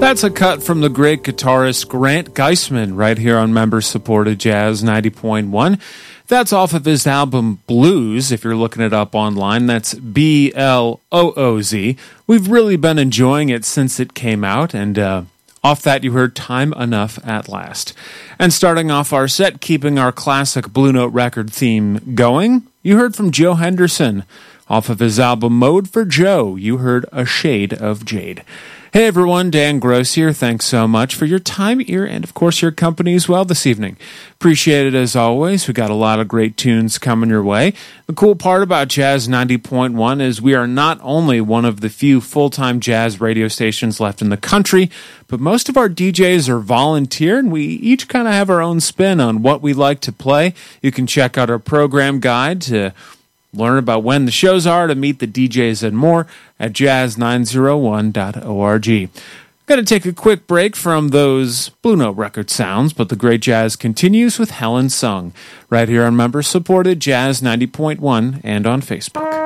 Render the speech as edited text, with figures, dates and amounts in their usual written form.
That's a cut from the great guitarist Grant Geisman right here on member-supported Jazz 90.1. That's off of his album Blues, if you're looking it up online. That's B-L-O-O-Z. We've really been enjoying it since it came out, and off that you heard Time Enough at Last. And starting off our set, keeping our classic Blue Note record theme going, you heard from Joe Henderson. Off of his album Mode for Joe, you heard A Shade of Jade. Hey everyone, Dan Gross here. Thanks so much for your time here and of course your company as well this evening. Appreciate it as always. We got a lot of great tunes coming your way. The cool part about Jazz 90.1 is we are not only one of the few full-time jazz radio stations left in the country, but most of our DJs are volunteer and we each kind of have our own spin on what we like to play. You can check out our program guide to learn about when the shows are, to meet the DJs and more at jazz901.org. Going to take a quick break from those Blue Note record sounds, but the great jazz continues with Helen Sung right here on member-supported Jazz 90.1 and on Facebook.